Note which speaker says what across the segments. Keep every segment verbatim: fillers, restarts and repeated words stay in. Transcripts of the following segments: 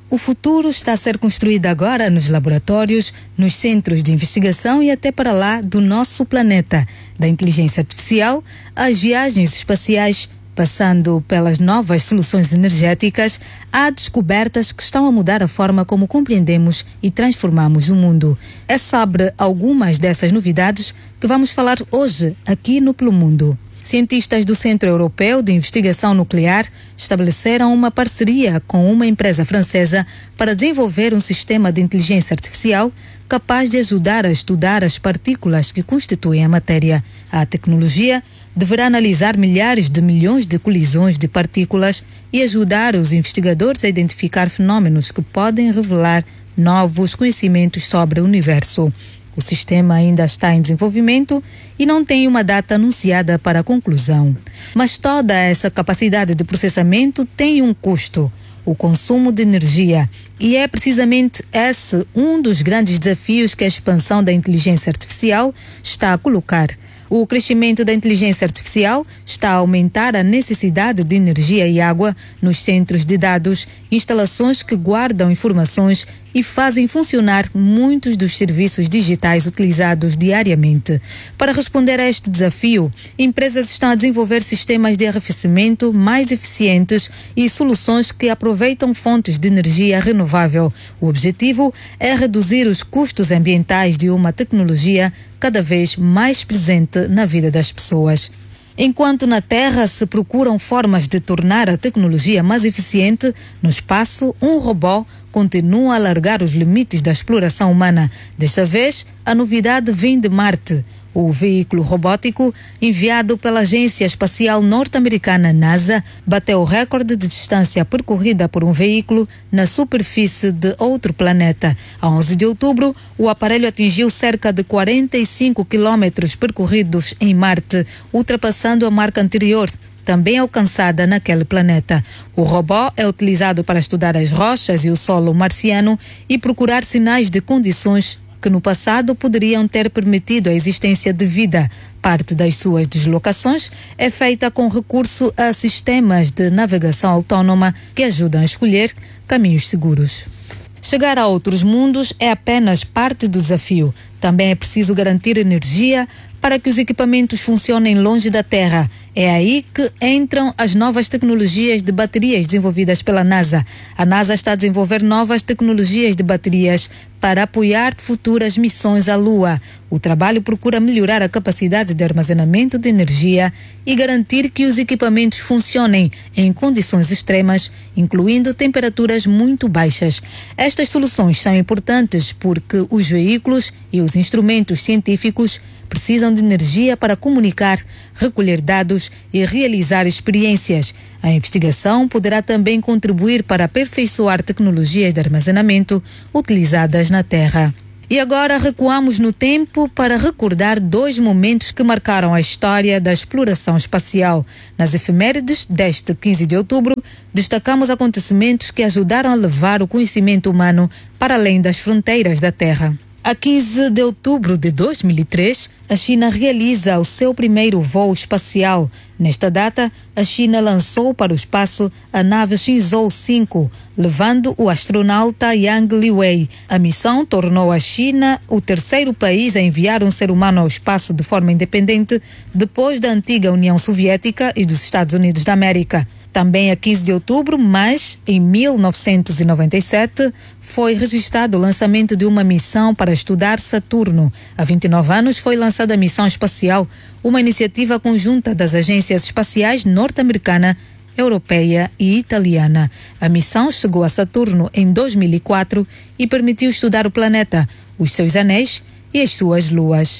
Speaker 1: O futuro está a ser construído agora nos laboratórios, nos centros de investigação e até para lá do nosso planeta, da inteligência artificial às viagens espaciais, passando pelas novas soluções energéticas, há descobertas que estão a mudar a forma como compreendemos e transformamos o mundo. É sobre algumas dessas novidades que vamos falar hoje aqui no Pelo Mundo. Cientistas do Centro Europeu de Investigação Nuclear estabeleceram uma parceria com uma empresa francesa para desenvolver um sistema de inteligência artificial capaz de ajudar a estudar as partículas que constituem a matéria. A tecnologia deverá analisar milhares de milhões de colisões de partículas e ajudar os investigadores a identificar fenômenos que podem revelar novos conhecimentos sobre o universo. O sistema ainda está em desenvolvimento e não tem uma data anunciada para a conclusão. Mas toda essa capacidade de processamento tem um custo, o consumo de energia. E é precisamente esse um dos grandes desafios que a expansão da inteligência artificial está a colocar. O crescimento da inteligência artificial está a aumentar a necessidade de energia e água nos centros de dados, instalações que guardam informações e fazem funcionar muitos dos serviços digitais utilizados diariamente. Para responder a este desafio, empresas estão a desenvolver sistemas de arrefecimento mais eficientes e soluções que aproveitam fontes de energia renovável. O objetivo é reduzir os custos ambientais de uma tecnologia cada vez mais presente na vida das pessoas. Enquanto na Terra se procuram formas de tornar a tecnologia mais eficiente, no espaço, um robô continua a alargar os limites da exploração humana. Desta vez, a novidade vem de Marte. O veículo robótico, enviado pela Agência Espacial Norte-Americana NASA, bateu o recorde de distância percorrida por um veículo na superfície de outro planeta. A onze de outubro, o aparelho atingiu cerca de quarenta e cinco quilômetros percorridos em Marte, ultrapassando a marca anterior, também alcançada naquele planeta. O robô é utilizado para estudar as rochas e o solo marciano e procurar sinais de condições que no passado poderiam ter permitido a existência de vida. Parte das suas deslocações é feita com recurso a sistemas de navegação autónoma que ajudam a escolher caminhos seguros. Chegar a outros mundos é apenas parte do desafio. Também é preciso garantir energia para que os equipamentos funcionem longe da Terra. É aí que entram as novas tecnologias de baterias desenvolvidas pela NASA. A NASA está a desenvolver novas tecnologias de baterias para apoiar futuras missões à Lua. O trabalho procura melhorar a capacidade de armazenamento de energia e garantir que os equipamentos funcionem em condições extremas, incluindo temperaturas muito baixas. Estas soluções são importantes porque os veículos e os instrumentos científicos precisam de energia para comunicar, recolher dados e realizar experiências. A investigação poderá também contribuir para aperfeiçoar tecnologias de armazenamento utilizadas na Terra. E agora recuamos no tempo para recordar dois momentos que marcaram a história da exploração espacial. Nas efemérides deste quinze de outubro, destacamos acontecimentos que ajudaram a levar o conhecimento humano para além das fronteiras da Terra. A quinze de outubro de dois mil e três, a China realiza o seu primeiro voo espacial. Nesta data, a China lançou para o espaço a nave Shenzhou cinco, levando o astronauta Yang Liwei. A missão tornou a China o terceiro país a enviar um ser humano ao espaço de forma independente, depois da antiga União Soviética e dos Estados Unidos da América. Também a quinze de outubro, mas em mil novecentos e noventa e sete, foi registrado o lançamento de uma missão para estudar Saturno. Há vinte e nove anos foi lançada a Missão Espacial, uma iniciativa conjunta das agências espaciais norte-americana, europeia e italiana. A missão chegou a Saturno em dois mil e quatro e permitiu estudar o planeta, os seus anéis e as suas luas.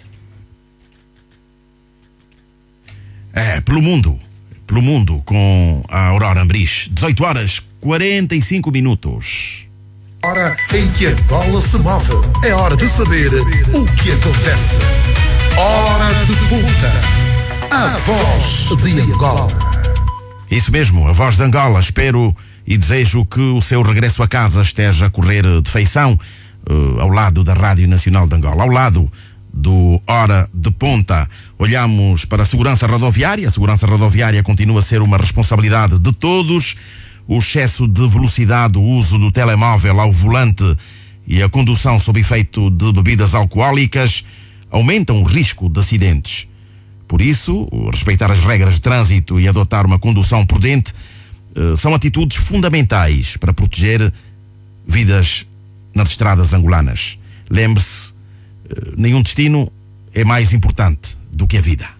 Speaker 2: É, pelo mundo. Pelo mundo com a Aurora Ambris, dezoito horas quarenta e cinco minutos.
Speaker 3: Hora em que Angola se move. É hora de saber o que acontece. Hora de Ponta. A voz de Angola.
Speaker 2: Isso mesmo, a voz de Angola. Espero e desejo que o seu regresso a casa esteja a correr de feição uh, ao lado da Rádio Nacional de Angola, ao lado do Hora de Ponta. Olhamos para a segurança rodoviária. A segurança rodoviária continua a ser uma responsabilidade de todos. o excesso de velocidade, o uso do telemóvel ao volante e a condução sob efeito de bebidas alcoólicas aumentam o risco de acidentes. Por isso, respeitar as regras de trânsito e adotar uma condução prudente são atitudes fundamentais para proteger vidas nas estradas angolanas. Lembre-se, nenhum destino é mais importante do que a vida.